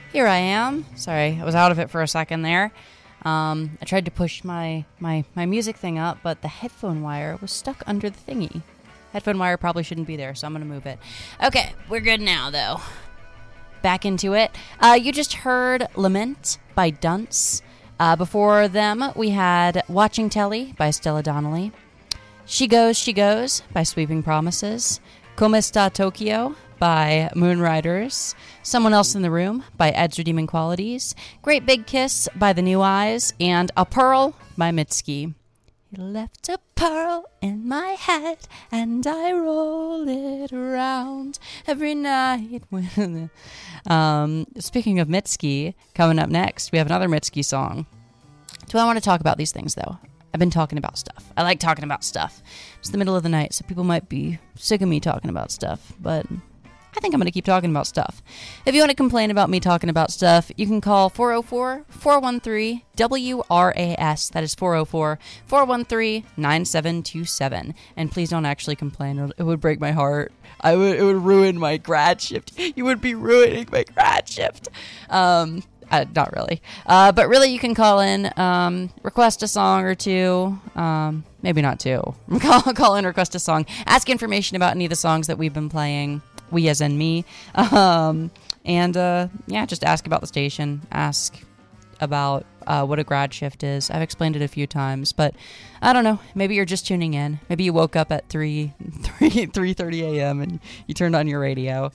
Here I am. Sorry, I was out of it for a second there. I tried to push my music thing up, but the headphone wire was stuck under the thingy. Headphone wire probably shouldn't be there, so I'm going to move it. Okay, we're good now, though. Back into it. You just heard Lament by Dunce. Before them, we had Watching Telly by Stella Donnelly. She Goes by Sweeping Promises. Come Sta Tokyo by Moonriders. Someone Else in the Room by Ed's Redeeming Qualities. Great Big Kiss by The New Eyes. And A Pearl by Mitski. You left a pearl in my head and I roll it around every night. Speaking of Mitski, coming up next, we have another Mitski song. Do I want to talk about these things, though? I've been talking about stuff. I like talking about stuff. It's the middle of the night, so people might be sick of me talking about stuff, but I think I'm going to keep talking about stuff. If you want to complain about me talking about stuff, you can call 404-413-WRAS. That is 404-413-9727. And please don't actually complain. It would break my heart. It would ruin my grad shift. You would be ruining my grad shift. Not really. But really, you can call in, request a song or two. Maybe not two. Call in, request a song. Ask information about any of the songs that we've been playing. We as in me. Just ask about the station. Ask about what a grad shift is. I've explained it a few times, but I don't know. Maybe you're just tuning in. Maybe you woke up at 3:30 a.m. and you turned on your radio.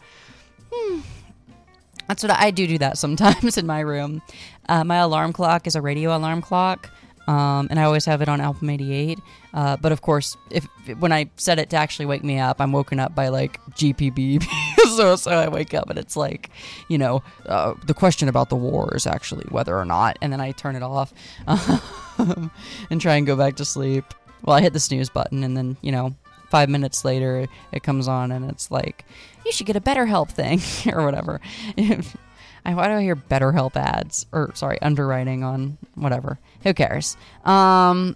That's what I do that sometimes in my room. My alarm clock is a radio alarm clock, and I always have it on Alpha 88. But of course, when I set it to actually wake me up, I'm woken up by like GPB. so I wake up and it's like, the question about the war is actually whether or not, and then I turn it off and try and go back to sleep. Well, I hit the snooze button, and then 5 minutes later it comes on, and it's like, you should get a BetterHelp thing or whatever. Why do I hear BetterHelp ads? Or, sorry, underwriting on whatever. Who cares? Dunce.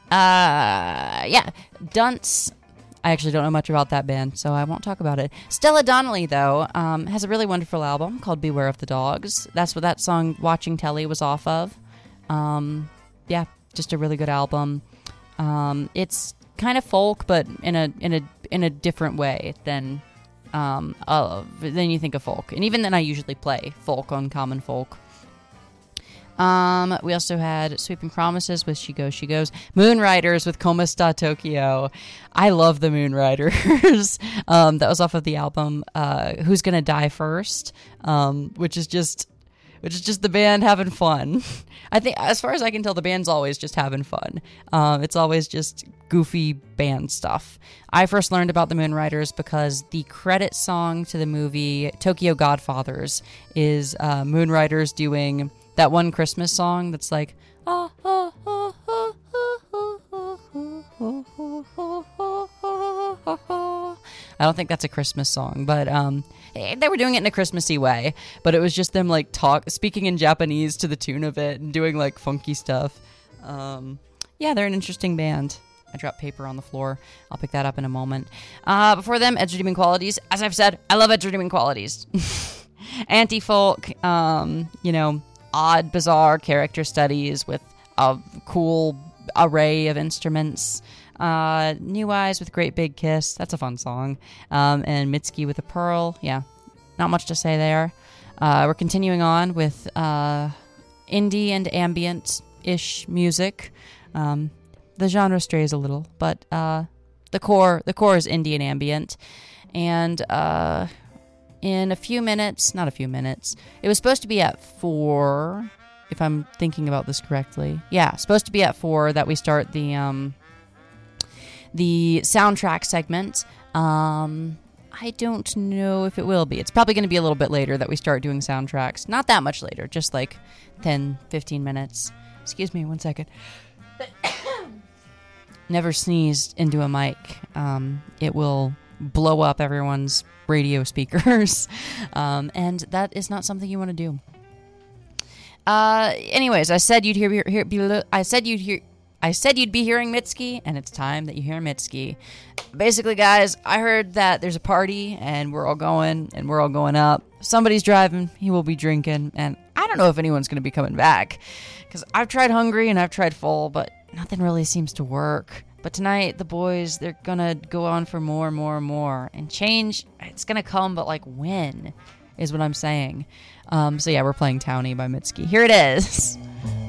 I actually don't know much about that band, so I won't talk about it. Stella Donnelly, though, has a really wonderful album called Beware of the Dogs. That's what that song Watching Telly was off of. Just a really good album. It's kind of folk, but in a different way than you think of folk. And even then, I usually play folk on Common Folk. We also had Sweeping Promises with She Goes, Moonriders with Come Sta Tokyo. I love the Moonriders. That was off of the album Who's Gonna Die First, which is just the band having fun. I think, as far as I can tell, the band's always just having fun. It's always just goofy band stuff. I first learned about the Moonriders because the credit song to the movie Tokyo Godfathers is Moonriders doing that one Christmas song that's like, I don't think that's a Christmas song, but they were doing it in a Christmassy way. But it was just them like speaking in Japanese to the tune of it and doing like funky stuff. They're an interesting band. I dropped paper on the floor. I'll pick that up in a moment. Before them, Ed's Redeeming Qualities. As I've said, I love Ed's Redeeming Qualities. Anti-folk, odd, bizarre character studies with a cool array of instruments. New Eyes with Great Big Kiss. That's a fun song. And Mitski with A Pearl. Yeah, not much to say there. We're continuing on with indie and ambient-ish music. The genre strays a little, but the core is indie and ambient. And in it was supposed to be at 4, if I'm thinking about this correctly. Yeah, supposed to be at 4 that we start the soundtrack segment. I don't know if it will be. It's probably going to be a little bit later that we start doing soundtracks. Not that much later, just like 10, 15 minutes. Excuse me, 1 second. Never sneezed into a mic. It will blow up everyone's radio speakers. And that is not something you want to do. Anyways, I said you'd hear I said you'd be hearing Mitski, and it's time that you hear Mitski. Basically, guys, I heard that there's a party, and we're all going up. Somebody's driving, he will be drinking, and I don't know if anyone's going to be coming back. Because I've tried hungry, and I've tried full, but nothing really seems to work. But tonight, the boys, they're going to go on for more. And change, it's going to come, but like when, is what I'm saying. So yeah, we're playing Townie by Mitski. Here it is.